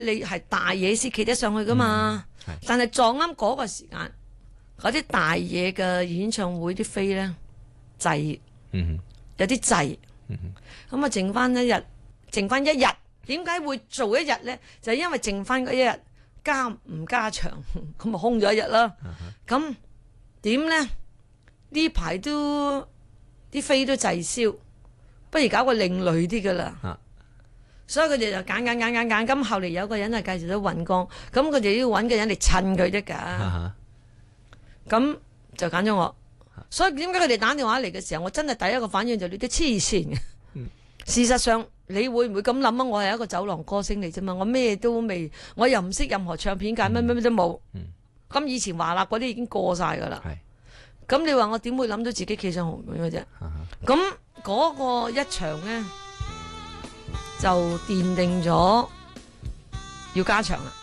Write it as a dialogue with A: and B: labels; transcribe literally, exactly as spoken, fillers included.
A: 你係大嘢先企得上去噶嘛。
B: 嗯、
A: 但係撞啱嗰個時間，嗰啲大嘢嘅演唱會啲飛咧滯，
B: 嗯、
A: 有啲滯。咁啊，剩翻一日，剩翻一日。點解會做一日咧？就係、因為剩翻嗰一日加唔加長，咁咪空咗一日啦。咁點咧？呢排都啲飛都滯銷，不如搞個另類啲噶啦。啊、所以佢哋就揀揀揀揀揀，咁後嚟有個人係介紹咗尹光，咁佢哋要揾個人嚟襯佢得噶。咁、啊、就揀咗我。所以點解佢哋打電話嚟嘅時候，我真係第一個反應就你啲黐線嘅。嗯、事實上。你會唔會咁諗啊？我係一個走廊歌星嚟啫嘛，我咩都未，我又唔識任何唱片界，乜乜乜都冇。咁、嗯、以前華納嗰啲已經過晒噶啦。咁是你話我點會諗到自己企上紅館嘅啫？咁嗰、啊、個一場咧就奠定咗要加場啦。